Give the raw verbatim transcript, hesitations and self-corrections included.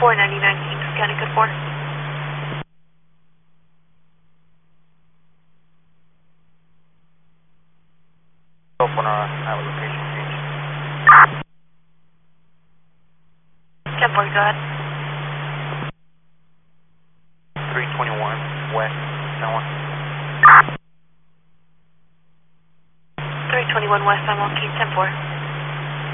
four ninety-nine Kings County, code four. Open our our location change. ten four, go ahead. three twenty-one West, San Juan. three twenty-one West, San Juan, Keys ten four.